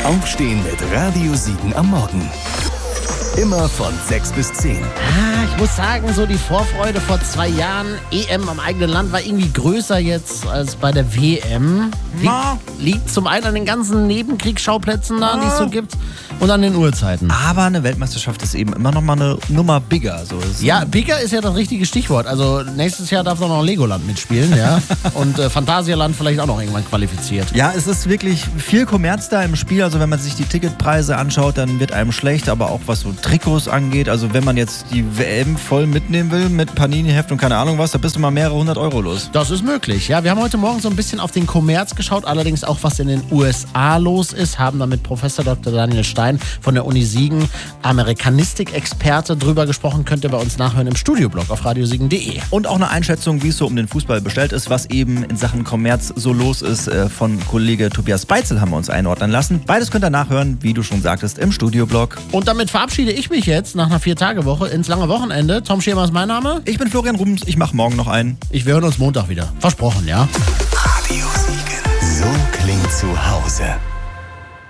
Aufstehen mit Radio Siegen am Morgen. Immer von 6 bis 10. Ich muss sagen, so die Vorfreude vor 2 Jahren, EM am eigenen Land, war irgendwie größer jetzt als bei der WM. Liegt zum einen an den ganzen Nebenkriegsschauplätzen da, die es so gibt, und an den Uhrzeiten. Aber eine Weltmeisterschaft ist eben immer noch mal eine Nummer bigger. So. Ja, bigger ist ja das richtige Stichwort. Also nächstes Jahr darf doch noch Legoland mitspielen, ja. Und Phantasialand vielleicht auch noch irgendwann qualifiziert. Ja, es ist wirklich viel Kommerz da im Spiel. Also wenn man sich die Ticketpreise anschaut, dann wird einem schlecht. Aber auch was so Trikots angeht, also wenn man jetzt die WM voll mitnehmen will mit Panini-Heft und keine Ahnung was, da bist du mal mehrere 100 Euro los. Das ist möglich, ja. Wir haben heute Morgen so ein bisschen auf den Kommerz geschaut, allerdings auch, was in den USA los ist, haben da mit Professor Dr. Daniel Stein von der Uni Siegen, Amerikanistik-Experte, drüber gesprochen. Könnt ihr bei uns nachhören im Studioblog auf radiosiegen.de. Und auch eine Einschätzung, wie es so um den Fußball bestellt ist, was eben in Sachen Kommerz so los ist, von Kollege Tobias Beitzel haben wir uns einordnen lassen. Beides könnt ihr nachhören, wie du schon sagtest, im Studioblog. Und damit verabschiede ich mich jetzt nach einer 4-Tage-Woche ins lange Wochenende. Tom Schirmer ist mein Name. Ich bin Florian Rubens, ich mache morgen noch einen. Wir hören uns Montag wieder. Versprochen, ja? Radio Siegen. So klingt zu Hause.